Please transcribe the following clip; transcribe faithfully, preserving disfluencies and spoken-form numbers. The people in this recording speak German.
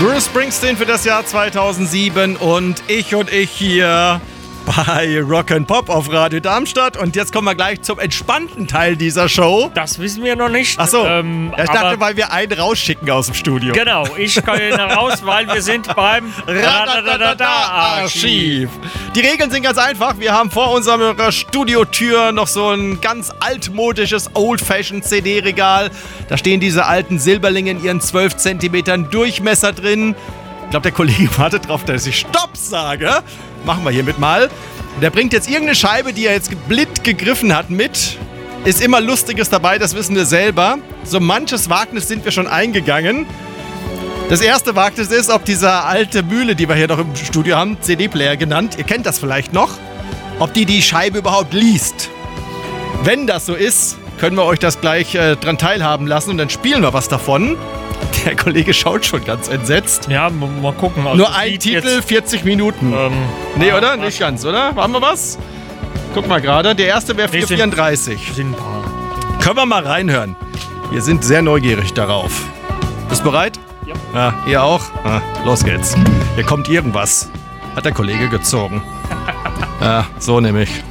Bruce Springsteen für das Jahr zweitausendsieben und ich und ich hier bei Rock'n'Pop auf Radio Darmstadt. Und jetzt kommen wir gleich zum entspannten Teil dieser Show. Das wissen wir noch nicht. Ach so, ähm, ja, ich dachte, weil wir einen rausschicken aus dem Studio. Genau, ich kann ihn raus, weil wir sind beim Radadadada-Archiv. Die Regeln sind ganz einfach. Wir haben vor unserer Studiotür noch so ein ganz altmodisches Old-Fashioned C D-Regal. Da stehen diese alten Silberlinge in ihren zwölf Zentimetern Durchmesser drin. Ich glaube, der Kollege wartet drauf, dass ich Stopp sage. Machen wir hiermit mal. Der bringt jetzt irgendeine Scheibe, die er jetzt blind gegriffen hat, mit. Ist immer Lustiges dabei, das wissen wir selber. So manches Wagnis sind wir schon eingegangen. Das erste Wagnis ist, ob diese alte Mühle, die wir hier noch im Studio haben, C D-Player genannt, ihr kennt das vielleicht noch, ob die die Scheibe überhaupt liest. Wenn das so ist, können wir euch das gleich äh, dran teilhaben lassen und dann spielen wir was davon. Der Kollege schaut schon ganz entsetzt. Ja, m- mal gucken. Also Nur ein Titel, jetzt, vierzig Minuten. Ähm, nee, oder? Nicht ganz, oder? Haben wir was? Guck mal gerade. Der erste wäre vier vierunddreißig. Sind ein paar. Können wir mal reinhören. Wir sind sehr neugierig darauf. Bist du bereit? Ja. Ja, ihr auch? Ah, los geht's. Hier kommt irgendwas. Hat der Kollege gezogen. Ja, so nämlich.